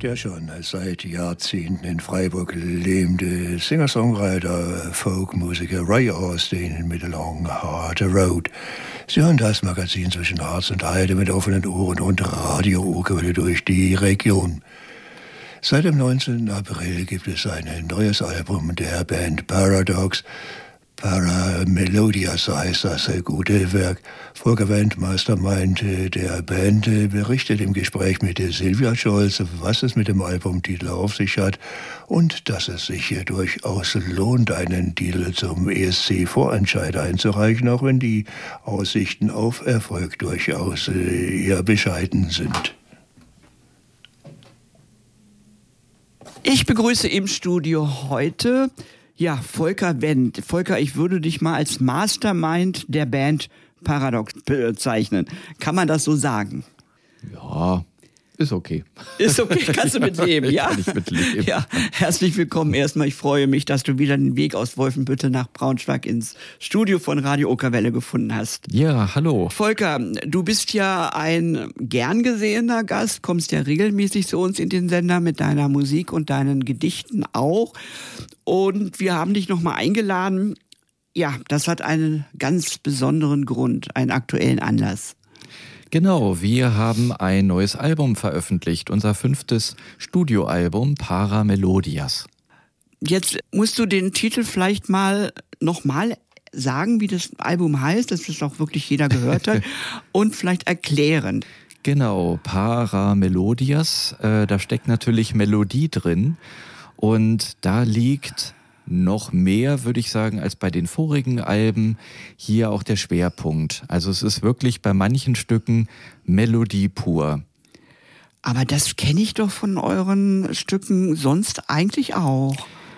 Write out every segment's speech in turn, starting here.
Der schon seit Jahrzehnten in Freiburg lebende Singer-Songwriter, Folkmusiker Ray Austin mit A Long Hard Road. Sie hören das Magazin zwischen Harz und Heide mit offenen Ohren und Radio-Urquelle durch die Region. Seit dem 19. April gibt es ein neues Album der Band Paradox. Paramelodias heißt das gute Werk. Volker Wendmeister meinte, der Band berichtet im Gespräch mit Silvia Scholz, was es mit dem Albumtitel auf sich hat und dass es sich hier durchaus lohnt, einen Titel zum ESC-Vorentscheid einzureichen, auch wenn die Aussichten auf Erfolg durchaus eher bescheiden sind. Ich begrüße im Studio heute Volker Wendt. Volker, ich würde dich mal als Mastermind der Band Paradox bezeichnen. Kann man das so sagen? Ja, ist okay. Ist okay, kannst du mitleben, ja? Kann ich mitleben. Ja, herzlich willkommen erstmal. Ich freue mich, dass du wieder den Weg aus Wolfenbüttel nach Braunschweig ins Studio von Radio Okerwelle gefunden hast. Ja, hallo. Volker, du bist ja ein gern gesehener Gast, kommst ja regelmäßig zu uns in den Sender mit deiner Musik und deinen Gedichten auch. Und wir haben dich nochmal eingeladen. Ja, das hat einen ganz besonderen Grund, einen aktuellen Anlass. Genau, wir haben ein neues Album veröffentlicht, unser 5. Studioalbum Paramelodias. Jetzt musst du den Titel vielleicht nochmal sagen, wie das Album heißt, dass das auch wirklich jeder gehört hat und vielleicht erklären. Genau, Paramelodias, da steckt natürlich Melodie drin und da liegt noch mehr, würde ich sagen, als bei den vorigen Alben, hier auch der Schwerpunkt. Also es ist wirklich bei manchen Stücken Melodie pur. Aber das kenne ich doch von euren Stücken sonst eigentlich auch.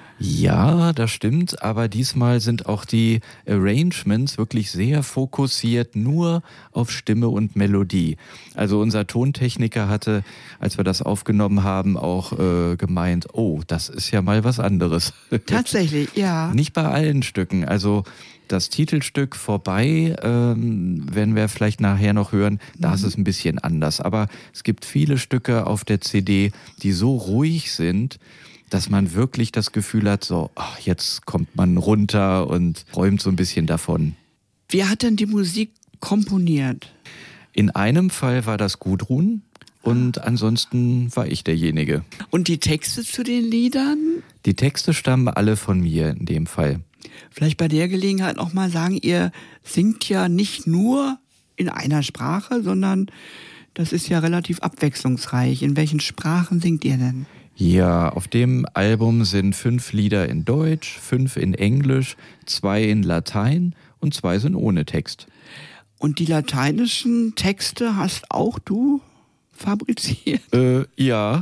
Ja, das stimmt, aber diesmal sind auch die Arrangements wirklich sehr fokussiert nur auf Stimme und Melodie. Also unser Tontechniker hatte, als wir das aufgenommen haben, auch gemeint, oh, das ist ja mal was anderes. Tatsächlich, ja. Nicht bei allen Stücken, also das Titelstück Vorbei, werden wir vielleicht nachher noch hören, da ist es ein bisschen anders. Aber es gibt viele Stücke auf der CD, die so ruhig sind, dass man wirklich das Gefühl hat, so, ach, jetzt kommt man runter und träumt so ein bisschen davon. Wer hat denn die Musik komponiert? In einem Fall war das Gudrun und ansonsten war ich derjenige. Und die Texte zu den Liedern? Die Texte stammen alle von mir in dem Fall. Vielleicht bei der Gelegenheit noch mal sagen, ihr singt ja nicht nur in einer Sprache, sondern das ist ja relativ abwechslungsreich. In welchen Sprachen singt ihr denn? Ja, auf dem Album sind 5 Lieder in Deutsch, 5 in Englisch, 2 in Latein und 2 sind ohne Text. Und die lateinischen Texte hast auch du fabriziert? Ja.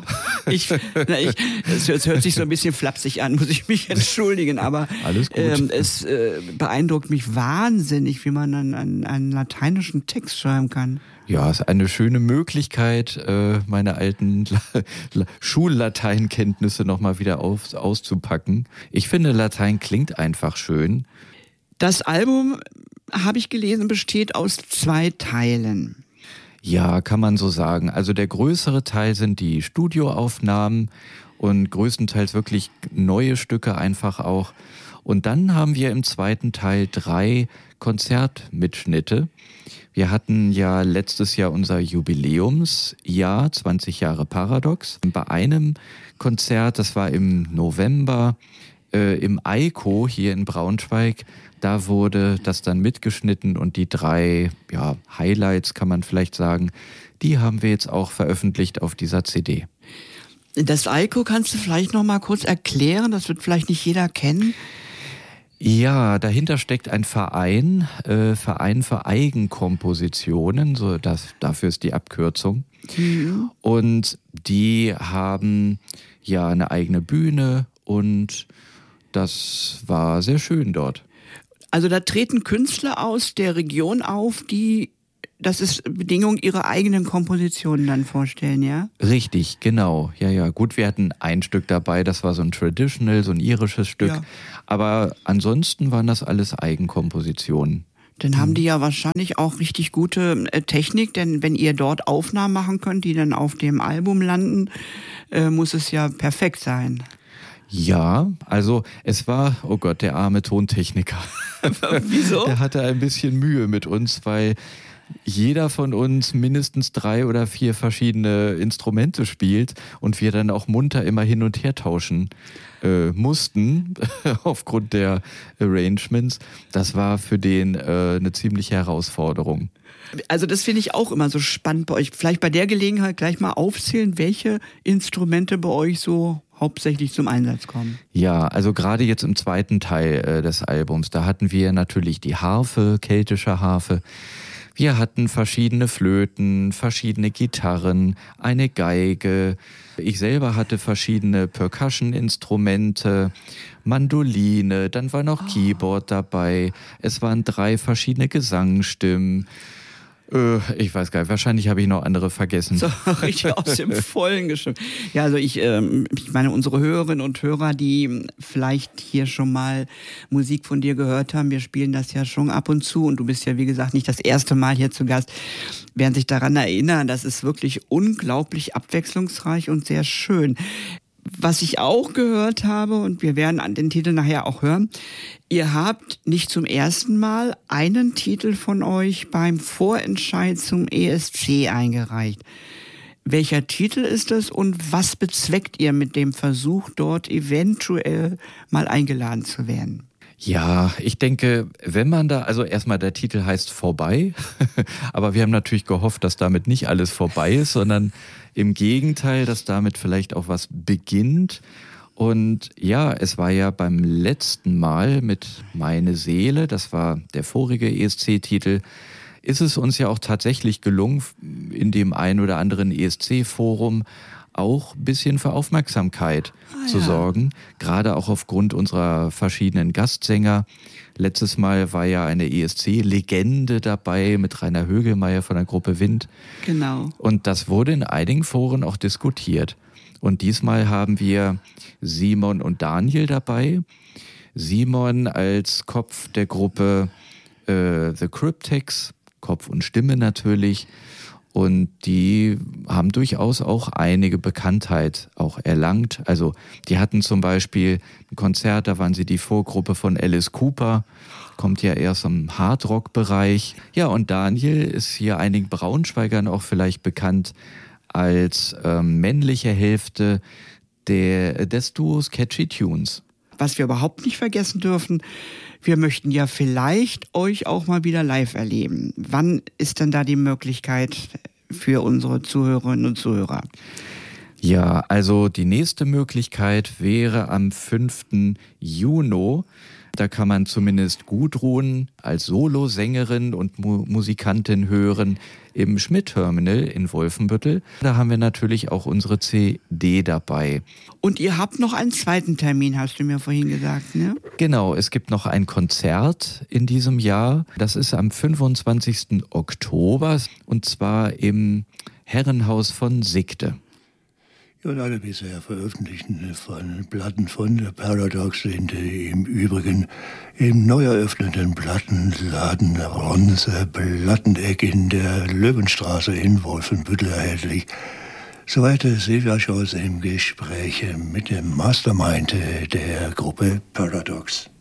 Es hört sich so ein bisschen flapsig an, muss ich mich entschuldigen, aber alles gut. Es beeindruckt mich wahnsinnig, wie man einen lateinischen Text schreiben kann. Ja, es ist eine schöne Möglichkeit, meine alten Schullateinkenntnisse nochmal wieder auszupacken. Ich finde, Latein klingt einfach schön. Das Album, habe ich gelesen, besteht aus 2 Teilen. Ja, kann man so sagen. Also der größere Teil sind die Studioaufnahmen und größtenteils wirklich neue Stücke einfach auch. Und dann haben wir im zweiten Teil 3 Konzertmitschnitte. Wir hatten ja letztes Jahr unser Jubiläumsjahr, 20 Jahre Paradox. Bei einem Konzert, das war im November, im Eiko hier in Braunschweig, da wurde das dann mitgeschnitten und die 3 Highlights, kann man vielleicht sagen, die haben wir jetzt auch veröffentlicht auf dieser CD. Das Eiko kannst du vielleicht noch mal kurz erklären, das wird vielleicht nicht jeder kennen. Ja, dahinter steckt ein Verein für Eigenkompositionen, dafür ist die Abkürzung. Mhm. Und die haben ja eine eigene Bühne und das war sehr schön dort. Also da treten Künstler aus der Region auf, das ist Bedingung, ihre eigenen Kompositionen dann vorstellen, ja? Richtig, genau. Ja. Gut, wir hatten ein Stück dabei, das war so ein Traditional, so ein irisches Stück. Ja. Aber ansonsten waren das alles Eigenkompositionen. Dann haben die ja wahrscheinlich auch richtig gute Technik, denn wenn ihr dort Aufnahmen machen könnt, die dann auf dem Album landen, muss es ja perfekt sein. Ja, also es war, oh Gott, der arme Tontechniker. Wieso? Der hatte ein bisschen Mühe mit uns, weil jeder von uns mindestens 3 oder 4 verschiedene Instrumente spielt und wir dann auch munter immer hin und her tauschen mussten aufgrund der Arrangements. Das war für den eine ziemliche Herausforderung. Also das finde ich auch immer so spannend bei euch. Vielleicht bei der Gelegenheit gleich mal aufzählen, welche Instrumente bei euch so hauptsächlich zum Einsatz kommen. Ja, also gerade jetzt im zweiten Teil des Albums, da hatten wir natürlich die Harfe, keltische Harfe. Wir hatten verschiedene Flöten, verschiedene Gitarren, eine Geige. Ich selber hatte verschiedene Percussion-Instrumente, Mandoline, dann war noch Keyboard dabei. Es waren 3 verschiedene Gesangsstimmen. Ich weiß gar nicht, wahrscheinlich habe ich noch andere vergessen. So richtig aus dem Vollen gestimmt. Ja, also ich meine, unsere Hörerinnen und Hörer, die vielleicht hier schon mal Musik von dir gehört haben, wir spielen das ja schon ab und zu und du bist ja, wie gesagt, nicht das erste Mal hier zu Gast, werden sich daran erinnern, das ist wirklich unglaublich abwechslungsreich und sehr schön. Was ich auch gehört habe, und wir werden an den Titel nachher auch hören, ihr habt nicht zum ersten Mal einen Titel von euch beim Vorentscheid zum ESC eingereicht. Welcher Titel ist es und was bezweckt ihr mit dem Versuch, dort eventuell mal eingeladen zu werden? Ja, ich denke, wenn man da, also erstmal der Titel heißt Vorbei, aber wir haben natürlich gehofft, dass damit nicht alles vorbei ist, sondern im Gegenteil, dass damit vielleicht auch was beginnt. Und ja, es war ja beim letzten Mal mit Meine Seele, das war der vorige ESC-Titel, ist es uns ja auch tatsächlich gelungen, in dem ein oder anderen ESC-Forum auch ein bisschen für Aufmerksamkeit zu sorgen, gerade auch aufgrund unserer verschiedenen Gastsänger. Letztes Mal war ja eine ESC-Legende dabei mit Rainer Högelmeier von der Gruppe Wind. Genau. Und das wurde in einigen Foren auch diskutiert. Und diesmal haben wir Simon und Daniel dabei. Simon als Kopf der Gruppe The Cryptex, Kopf und Stimme natürlich. Und die haben durchaus auch einige Bekanntheit auch erlangt. Also die hatten zum Beispiel ein Konzert, da waren sie die Vorgruppe von Alice Cooper, kommt ja erst im Hardrock-Bereich. Ja, und Daniel ist hier einigen Braunschweigern auch vielleicht bekannt als männliche Hälfte des Duos Catchy Tunes. Was wir überhaupt nicht vergessen dürfen, wir möchten ja vielleicht euch auch mal wieder live erleben. Wann ist denn da die Möglichkeit für unsere Zuhörerinnen und Zuhörer? Ja, also die nächste Möglichkeit wäre am 5. Juni. Da kann man zumindest Gudrun als Solosängerin und Musikantin hören im Schmidt-Terminal in Wolfenbüttel. Da haben wir natürlich auch unsere CD dabei. Und ihr habt noch einen zweiten Termin, hast du mir vorhin gesagt, ne? Genau, es gibt noch ein Konzert in diesem Jahr. Das ist am 25. Oktober und zwar im Herrenhaus von Sigde. Und alle bisher veröffentlichten Platten von der Paradox sind im Übrigen im neu eröffneten Plattenladen Ronse Platteneck in der Löwenstraße in Wolfenbüttel erhältlich. Soweit Silvia Scholz im Gespräch mit dem Mastermind der Gruppe Paradox.